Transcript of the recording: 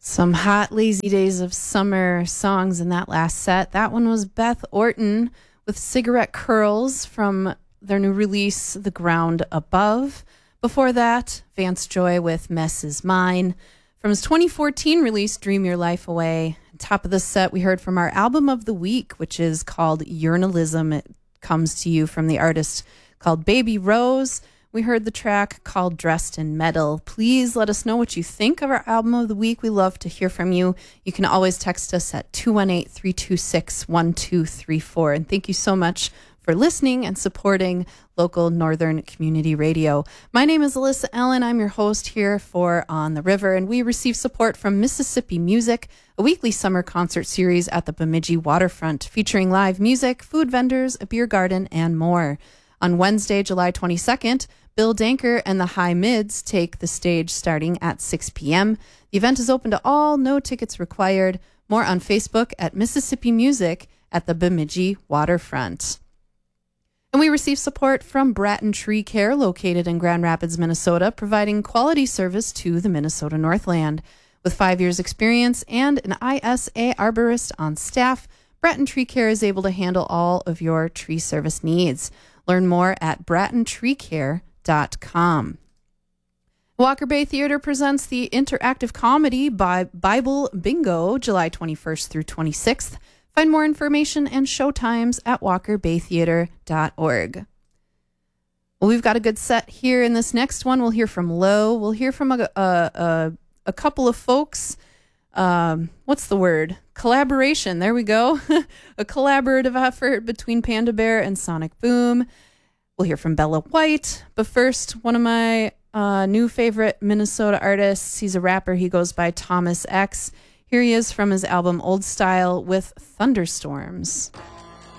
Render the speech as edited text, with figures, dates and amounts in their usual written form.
Some hot, lazy days of summer songs in that last set. That one was Beth Orton with Cigarette Curls from their new release, The Ground Above. Before that, Vance Joy with Mess Is Mine. From his 2014 release, Dream Your Life Away. Top of the set, we heard from our album of the week, which is called Urinalism. It comes to you from the artist called Baby Rose. We heard the track called Dressed in Metal. Please let us know what you think of our album of the week. We love to hear from you. You can always text us at 218-326-1234. And thank you so much for listening and supporting local Northern Community Radio. My name is Alyssa Ellen. I'm your host here for On the River, and we receive support from Mississippi Music, a weekly summer concert series at the Bemidji Waterfront, featuring live music, food vendors, a beer garden, and more. On Wednesday, July 22nd, Bill Danker and the High Mids take the stage starting at 6 p.m. The event is open to all, no tickets required. More on Facebook at Mississippi Music at the Bemidji Waterfront. And we receive support from Bratton Tree Care, located in Grand Rapids, Minnesota, providing quality service to the Minnesota Northland. With 5 years experience and an ISA arborist on staff, Bratton Tree Care is able to handle all of your tree service needs. Learn more at brattentreecare.com. Walker Bay Theater presents the interactive comedy by Bible Bingo, July 21st through 26th. Find more information and showtimes at walkerbaytheater.org. Well, we've got a good set here in this next one. We'll hear from Low. We'll hear from a couple of folks. What's the word? Collaboration. There we go. A collaborative effort between Panda Bear and Sonic Boom. We'll hear from Bella White. But first, one of my new favorite Minnesota artists. He's a rapper. He goes by Thomas X. Here he is from his album Old Style with Thunderstorms.